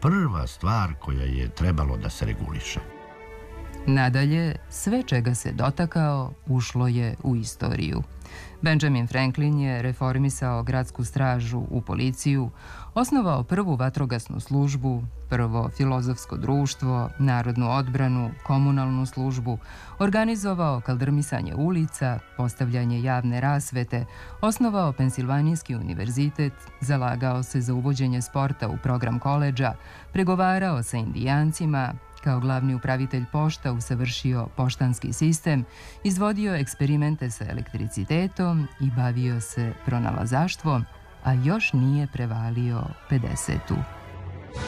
prva stvar koja je trebalo da se reguliše. Nadalje, sve čega se dotakao ušlo je u istoriju. Benjamin Franklin je reformisao gradsku stražu u policiju, osnovao prvu vatrogasnu službu, prvo filozofsko društvo, narodnu odbranu, komunalnu službu, organizovao kaldrmisanje ulica, postavljanje javne rasvete, osnovao Pensilvanijski univerzitet, zalagao se za uvođenje sporta u program koledža, pregovarao sa indijancima, kao glavni upravitelj pošta usavršio poštanski sistem, izvodio eksperimente sa elektricitetom i bavio se pronalazaštvom, a još nije prevalio 50.